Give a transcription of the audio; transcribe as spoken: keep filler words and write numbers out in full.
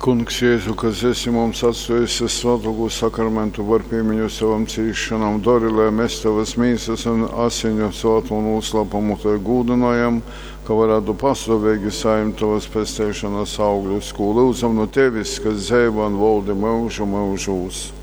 Kungs Jēzu, kas esi mums atstājis svētāko sakramentu par piemiņu savam cīšanām, dari, lai mēs tavas mīsas un asiņu svēto un uzslapumu te gūdinājam, ka varētu pastāvīgi saim tavas pestēšanas augļus, ko lūdzam no tevis, kas dzīvo un valdi mūžu mūžos.